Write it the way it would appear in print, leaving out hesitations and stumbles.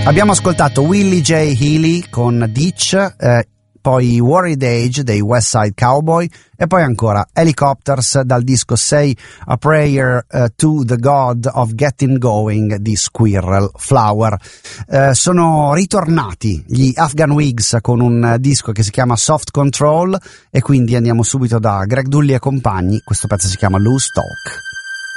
Abbiamo ascoltato Willie J. Healy con Ditch, poi Worried Age dei West Side Cowboy e poi ancora Helicopters dal disco Say a Prayer to the God of Getting Going di Squirrel Flower. Sono ritornati gli Afghan Whigs con un disco che si chiama Soft Control e quindi andiamo subito da Greg Dulli e compagni. Questo pezzo si chiama Loose Talk.